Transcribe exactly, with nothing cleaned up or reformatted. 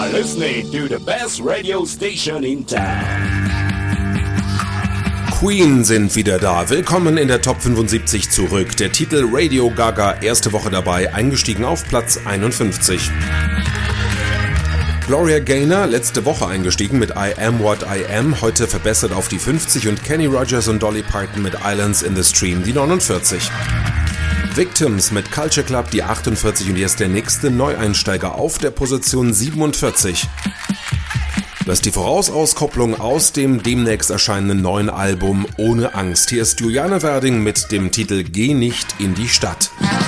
are listening to the best radio station in town. Queen sind wieder da. Willkommen in der Top fünfundsiebzig zurück. Der Titel Radio Gaga, erste Woche dabei, eingestiegen auf Platz einundfünfzig. Gloria Gaynor, letzte Woche eingestiegen mit I Am What I Am, heute verbessert auf die fünfzig und Kenny Rogers und Dolly Parton mit Islands in the Stream die neunundvierzig. Victims mit Culture Club die achtundvierzig und jetzt der nächste Neueinsteiger auf der Position siebenundvierzig. Das ist die Vorausauskopplung aus dem demnächst erscheinenden neuen Album Ohne Angst. Hier ist Juliane Werding mit dem Titel Geh nicht in die Stadt.